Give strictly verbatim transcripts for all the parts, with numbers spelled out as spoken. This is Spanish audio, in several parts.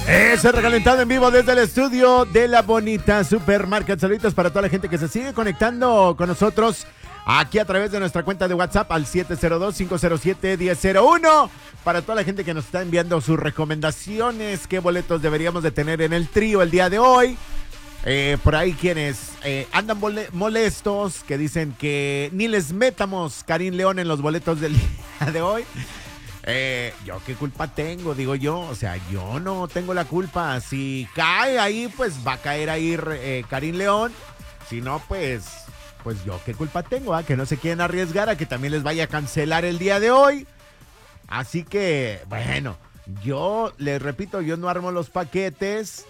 Eso, recalentado en vivo desde el estudio de la bonita Supermarket. Saluditos para toda la gente que se sigue conectando con nosotros aquí a través de nuestra cuenta de WhatsApp al siete cero dos, cinco cero siete, uno cero cero uno. Para toda la gente que nos está enviando sus recomendaciones, qué boletos deberíamos de tener en el trío el día de hoy. Eh, por ahí quienes eh, andan mole- molestos, que dicen que ni les metamos Karim León en los boletos del día de hoy. Eh, yo qué culpa tengo, digo yo, o sea, yo no tengo la culpa. Si cae ahí, pues va a caer ahí eh, Karim León. Si no, pues, pues yo qué culpa tengo, ¿eh? Que no se quieren arriesgar a que también les vaya a cancelar el día de hoy. Así que, bueno, yo les repito, yo no armo los paquetes.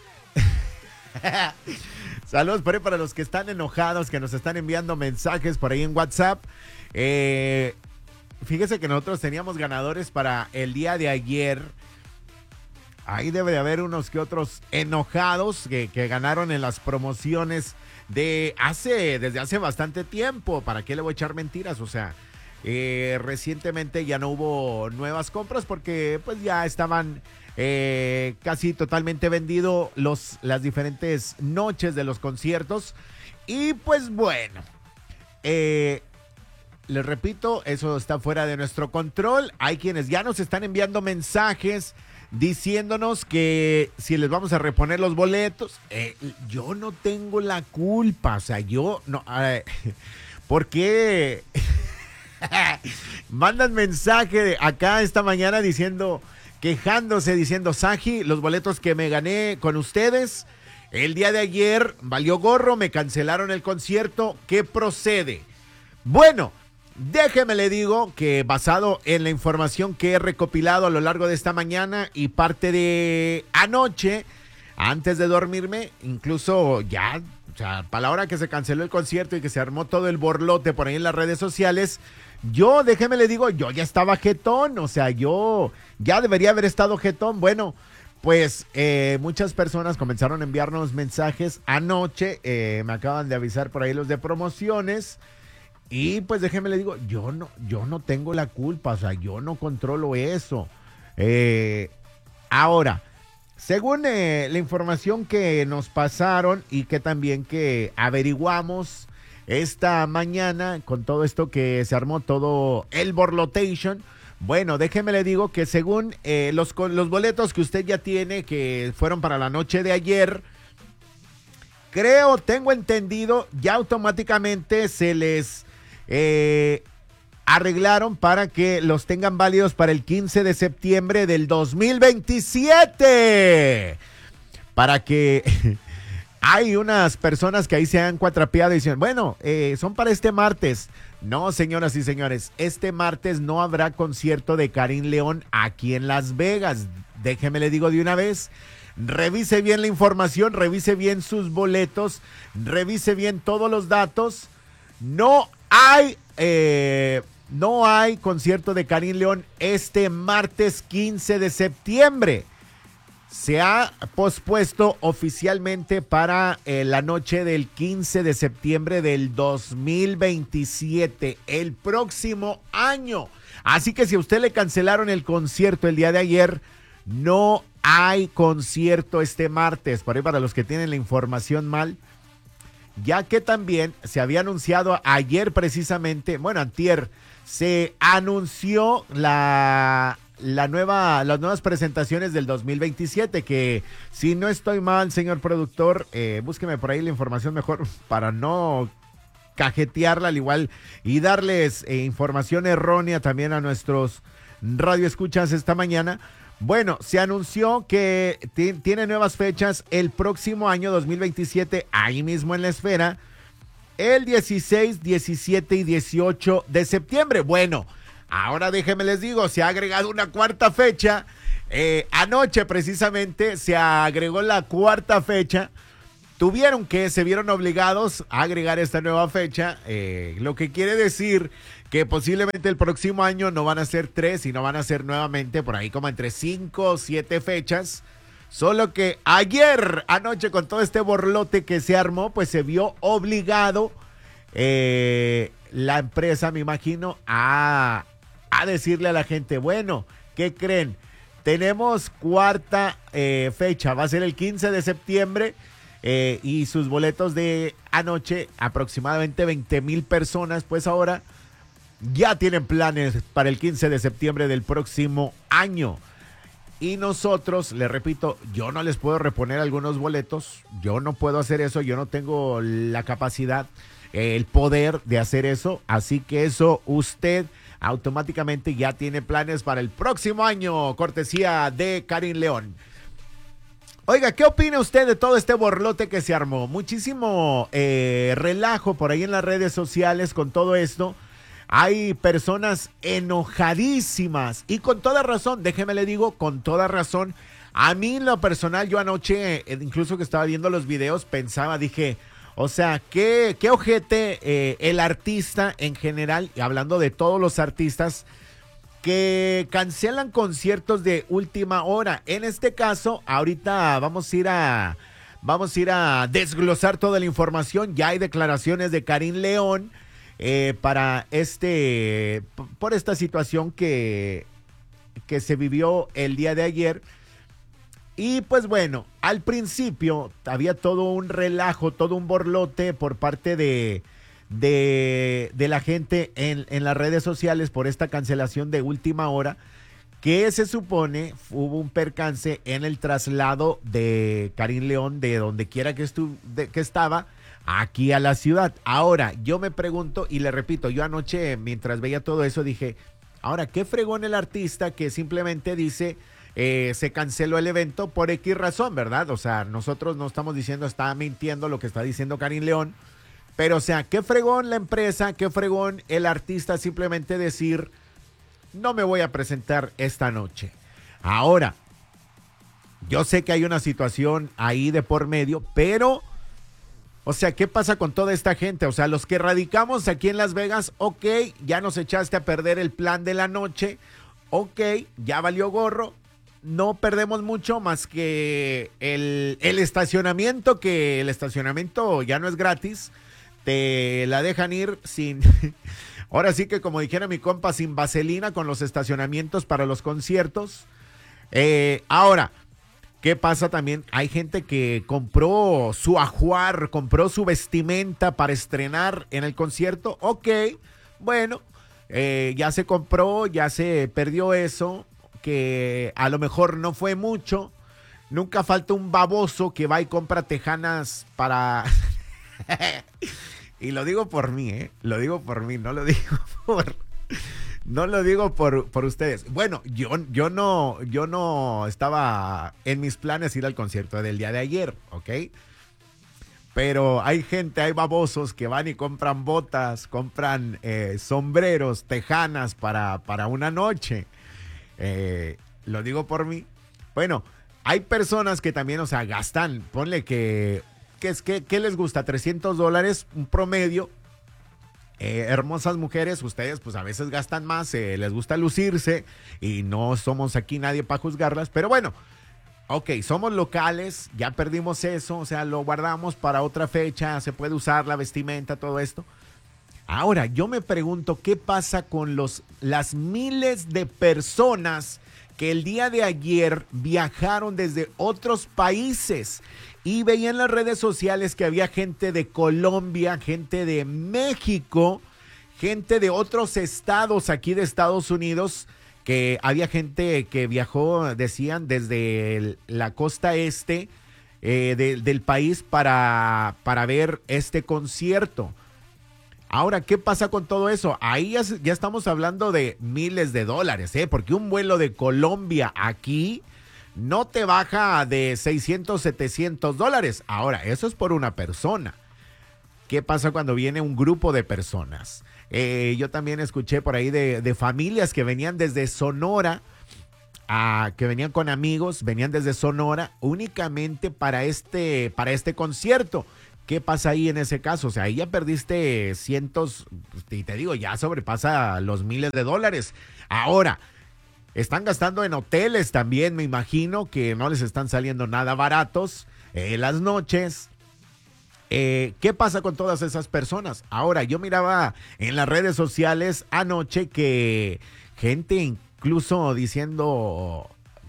Saludos por ahí para los que están enojados, que nos están enviando mensajes por ahí en WhatsApp. Eh... Fíjese que nosotros teníamos ganadores para el día de ayer. Ahí debe de haber unos que otros enojados que, que ganaron en las promociones de hace, desde hace bastante tiempo. ¿Para qué le voy a echar mentiras? O sea, eh, recientemente ya no hubo nuevas compras porque pues ya estaban eh, casi totalmente vendidos los, las diferentes noches de los conciertos. Y pues bueno, eh... les repito, eso está fuera de nuestro control. Hay quienes ya nos están enviando mensajes diciéndonos que si les vamos a reponer los boletos. Eh, yo no tengo la culpa, o sea, yo no... Eh, ¿por qué mandan mensaje acá esta mañana diciendo, quejándose, diciendo, Saji, los boletos que me gané con ustedes el día de ayer valió gorro, me cancelaron el concierto, ¿qué procede? Bueno, déjeme le digo que basado en la información que he recopilado a lo largo de esta mañana y parte de anoche, antes de dormirme, incluso ya, o sea, para la hora que se canceló el concierto y que se armó todo el borlote por ahí en las redes sociales, yo, déjeme le digo, yo ya estaba jetón, o sea, yo ya debería haber estado jetón. Bueno, pues eh, muchas personas comenzaron a enviarnos mensajes anoche, eh, me acaban de avisar por ahí los de promociones. Y pues déjeme le digo, yo no, yo no tengo la culpa, o sea, yo no controlo eso. Eh, ahora, según eh, la información que nos pasaron y que también que averiguamos esta mañana con todo esto que se armó todo el borlotation, bueno, déjeme le digo que según eh, los, los boletos que usted ya tiene, que fueron para la noche de ayer, creo, tengo entendido, ya automáticamente se les... Eh, arreglaron para que los tengan válidos para el quince de septiembre del dos mil veintisiete. Para que hay unas personas que ahí se han cuatrapeado y dicen, bueno, eh, son para este martes. No, señoras y señores, este martes no habrá concierto de Karim León aquí en Las Vegas. Déjeme le digo de una vez. Revise bien la información, revise bien sus boletos, revise bien todos los datos. No hay, eh, no hay concierto de Karim León este martes quince de septiembre. Se ha pospuesto oficialmente para eh, la noche del quince de septiembre del dos mil veintisiete, el próximo año. Así que si a usted le cancelaron el concierto el día de ayer, no hay concierto este martes. Por ahí para los que tienen la información mal. Ya que también se había anunciado ayer precisamente, bueno, antier, se anunció la, la nueva, las nuevas presentaciones del dos mil veintisiete, que si no estoy mal, señor productor, eh, búsqueme por ahí la información mejor para no cajetearla al igual y darles eh, información errónea también a nuestros radioescuchas esta mañana. Bueno, se anunció que t- tiene nuevas fechas el próximo año dos mil veintisiete, ahí mismo en la esfera, el dieciséis, diecisiete y dieciocho de septiembre. Bueno, ahora déjenme les digo, se ha agregado una cuarta fecha. Eh, anoche precisamente se agregó la cuarta fecha. Tuvieron que, se vieron obligados a agregar esta nueva fecha, eh, lo que quiere decir que posiblemente el próximo año no van a ser tres, sino van a ser nuevamente por ahí como entre cinco o siete fechas. Solo que ayer, anoche, con todo este borlote que se armó, pues se vio obligado eh, la empresa, me imagino, a, a decirle a la gente, bueno, ¿qué creen? Tenemos cuarta eh, fecha, va a ser el quince de septiembre eh, y sus boletos de anoche, aproximadamente veinte mil personas, pues ahora ya tienen planes para el quince de septiembre del próximo año. Y nosotros, les repito, yo no les puedo reponer algunos boletos, yo no puedo hacer eso, yo no tengo la capacidad, el poder de hacer eso, así que eso usted automáticamente ya tiene planes para el próximo año, cortesía de Karin León. Oiga, ¿qué opina usted de todo este borlote que se armó? Muchísimo eh, relajo por ahí en las redes sociales con todo esto. Hay personas enojadísimas y con toda razón, déjeme le digo, con toda razón. A mí en lo personal, yo anoche, incluso que estaba viendo los videos, pensaba, dije, o sea, qué, qué ojete eh, el artista en general, y hablando de todos los artistas que cancelan conciertos de última hora. En este caso, ahorita vamos a ir a, vamos a ir a desglosar toda la información. Ya hay declaraciones de Karin León. Eh, para este, por esta situación que, que se vivió el día de ayer. Y pues bueno, al principio había todo un relajo, todo un borlote por parte de, de, de la gente en, en las redes sociales por esta cancelación de última hora, que se supone hubo un percance en el traslado de Karin León de donde quiera que, estu, de, que estaba aquí a la ciudad. Ahora, yo me pregunto y le repito, yo anoche mientras veía todo eso dije, ahora, ¿qué fregón el artista que simplemente dice eh, se canceló el evento por X razón, ¿verdad? O sea, nosotros no estamos diciendo, está mintiendo lo que está diciendo Karin León, pero o sea, ¿qué fregón la empresa, qué fregón el artista simplemente decir, no me voy a presentar esta noche? Ahora, yo sé que hay una situación ahí de por medio, pero... O sea, ¿qué pasa con toda esta gente? O sea, los que radicamos aquí en Las Vegas, ok, ya nos echaste a perder el plan de la noche, ok, ya valió gorro, no perdemos mucho más que el, el estacionamiento, que el estacionamiento ya no es gratis, te la dejan ir sin, ahora sí que como dijera mi compa, sin vaselina con los estacionamientos para los conciertos. Eh, ahora... ¿Qué pasa también? Hay gente que compró su ajuar, compró su vestimenta para estrenar en el concierto. Ok, bueno, eh, ya se compró, ya se perdió eso, que a lo mejor no fue mucho. Nunca falta un baboso que va y compra tejanas para... Y lo digo por mí, ¿eh? Lo digo por mí, no lo digo por... No lo digo por, por ustedes. Bueno, yo, yo, no, yo no estaba en mis planes ir al concierto del día de ayer, ¿ok? Pero hay gente, hay babosos que van y compran botas, compran eh, sombreros, tejanas para, para una noche. Eh, lo digo por mí. Bueno, hay personas que también, o sea, gastan, ponle que, que es que, ¿qué les gusta? trescientos dólares, un promedio. Eh, hermosas mujeres, ustedes pues a veces gastan más, eh, les gusta lucirse y no somos aquí nadie para juzgarlas, pero bueno, ok, somos locales, ya perdimos eso, o sea, lo guardamos para otra fecha, se puede usar la vestimenta, todo esto. Ahora, yo me pregunto qué pasa con los, las miles de personas que el día de ayer viajaron desde otros países y veía en las redes sociales que había gente de Colombia, gente de México, gente de otros estados aquí de Estados Unidos, que había gente que viajó, decían, desde el, la costa este eh, de, del país para, para ver este concierto. Ahora, ¿qué pasa con todo eso? Ahí ya, ya estamos hablando de miles de dólares, ¿eh? Porque un vuelo de Colombia aquí no te baja de seiscientos, setecientos dólares. Ahora, eso es por una persona. ¿Qué pasa cuando viene un grupo de personas? Eh, yo también escuché por ahí de, de familias que venían desde Sonora, a, que venían con amigos, venían desde Sonora únicamente para este, para este concierto. ¿Qué pasa ahí en ese caso? O sea, ahí ya perdiste cientos, y te digo, ya sobrepasa los miles de dólares. Ahora, están gastando en hoteles también, me imagino que no les están saliendo nada baratos eh, las noches. Eh, ¿Qué pasa con todas esas personas? Ahora, yo miraba en las redes sociales anoche que gente incluso diciendo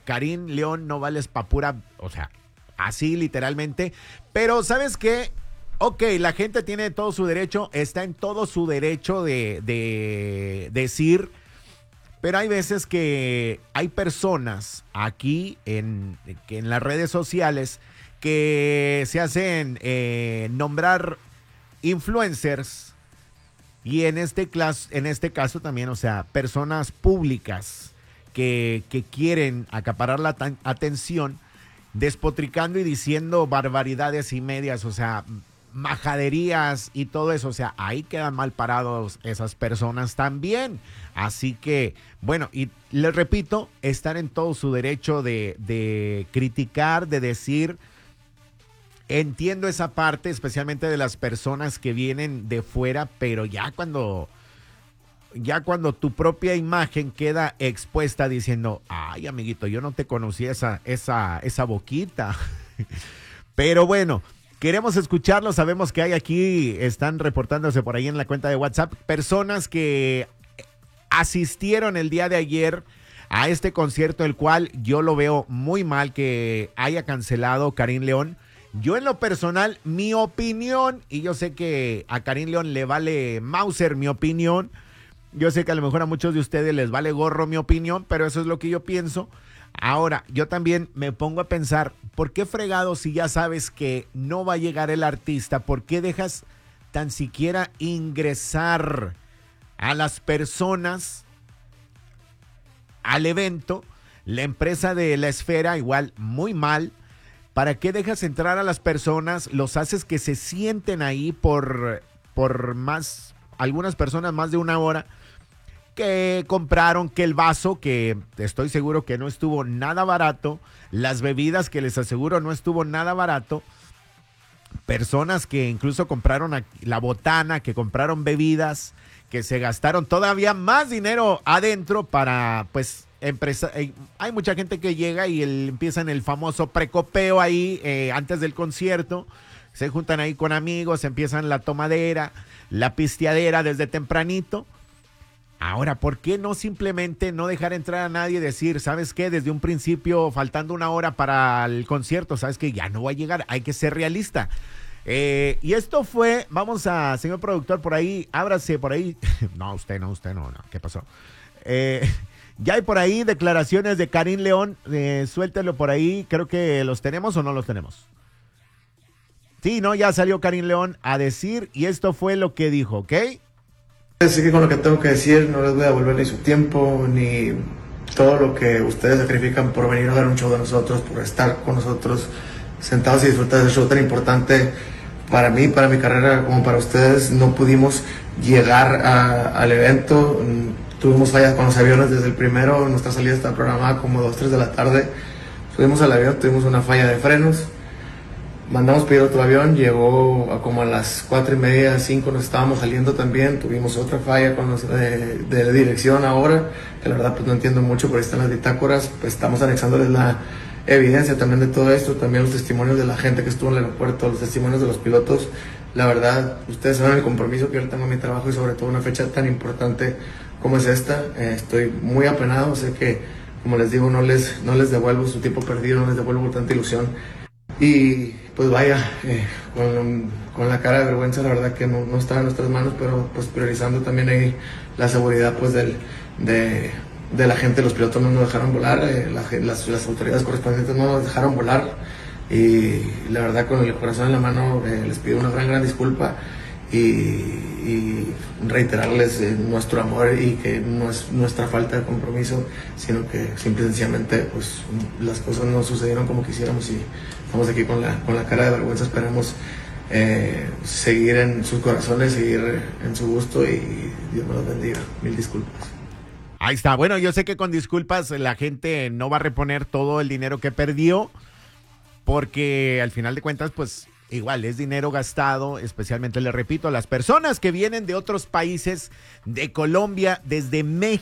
Karim León no vales pa' pura, o sea, así literalmente. Pero ¿sabes qué? Ok, la gente tiene todo su derecho, está en todo su derecho de, de decir, pero hay veces que hay personas aquí en, que en las redes sociales que se hacen eh, nombrar influencers y en este, clas, en este caso también, o sea, personas públicas que, que quieren acaparar la tan, atención, despotricando y diciendo barbaridades y medias, o sea, majaderías y todo eso, o sea, ahí quedan mal parados esas personas también. Así que, bueno, y les repito, están en todo su derecho de, de criticar, de decir. Entiendo esa parte, especialmente de las personas que vienen de fuera, pero ya cuando, ya cuando tu propia imagen queda expuesta diciendo, ay, amiguito, yo no te conocía esa, esa, esa boquita. Pero bueno, queremos escucharlo, sabemos que hay aquí, están reportándose por ahí en la cuenta de WhatsApp, personas que asistieron el día de ayer a este concierto, el cual yo lo veo muy mal que haya cancelado Karim León. Yo en lo personal, mi opinión, y yo sé que a Karim León le vale Mauser mi opinión, yo sé que a lo mejor a muchos de ustedes les vale gorro mi opinión, pero eso es lo que yo pienso. Ahora, yo también me pongo a pensar, ¿por qué fregado si ya sabes que no va a llegar el artista? ¿Por qué dejas tan siquiera ingresar a las personas al evento? La empresa de La Esfera, igual, muy mal. ¿Para qué dejas entrar a las personas? Los haces que se sienten ahí por, por más, algunas personas más de una hora, que compraron que el vaso, que estoy seguro que no estuvo nada barato, las bebidas que les aseguro no estuvo nada barato, personas que incluso compraron la botana, que compraron bebidas, que se gastaron todavía más dinero adentro para, pues, empresa. Hay mucha gente que llega y el, empiezan el famoso precopeo ahí eh, antes del concierto, se juntan ahí con amigos, empiezan la tomadera, la pisteadera desde tempranito. Ahora, ¿por qué no simplemente no dejar entrar a nadie y decir, ¿sabes qué? Desde un principio, faltando una hora para el concierto, ¿sabes qué? Ya no va a llegar, hay que ser realista. Eh, y esto fue, vamos a, señor productor, por ahí, ábrase por ahí. No, usted no, usted no, no, ¿qué pasó? Eh, ya hay por ahí declaraciones de Karim León, eh, suéltelo por ahí, creo que los tenemos o no los tenemos. Sí, no, ya salió Karim León a decir, y esto fue lo que dijo, ¿ok? Así que con lo que tengo que decir, no les voy a devolver ni su tiempo, ni todo lo que ustedes sacrifican por venir a dar un show de nosotros, por estar con nosotros sentados y disfrutar de ese show tan importante para mí, para mi carrera, como para ustedes. No pudimos llegar a, al evento, tuvimos fallas con los aviones desde el primero, nuestra salida está programada como dos, tres de la tarde, subimos al avión, tuvimos una falla de frenos. Mandamos pedir otro avión, llegó a como a las cuatro y media, cinco, nos estábamos saliendo también, tuvimos otra falla con los eh, de dirección ahora, que la verdad pues no entiendo mucho, por ahí están las bitácoras, pues estamos anexándoles la evidencia también de todo esto, también los testimonios de la gente que estuvo en el aeropuerto, los testimonios de los pilotos. La verdad, ustedes saben el compromiso que yo tengo en mi trabajo y sobre todo una fecha tan importante como es esta. Eh, estoy muy apenado, sé que, como les digo, no les, no les devuelvo su tiempo perdido, no les devuelvo tanta ilusión. Y pues vaya, eh, con, con la cara de vergüenza, la verdad que no, no está en nuestras manos, pero pues priorizando también ahí la seguridad pues del, de, de la gente. Los pilotos no nos dejaron volar, eh, la, las, las autoridades correspondientes no nos dejaron volar, y la verdad con el corazón en la mano eh, les pido una gran gran disculpa y, y reiterarles eh, nuestro amor, y que no es nuestra falta de compromiso, sino que simple y sencillamente pues las cosas no sucedieron como quisiéramos, y estamos aquí con la, con la cara de vergüenza. Esperemos eh, seguir en sus corazones, seguir en su gusto, y Dios me los bendiga. Mil disculpas. Ahí está. Bueno, yo sé que con disculpas la gente no va a reponer todo el dinero que perdió, porque al final de cuentas, pues igual es dinero gastado, especialmente, le repito, a las personas que vienen de otros países, de Colombia, desde México.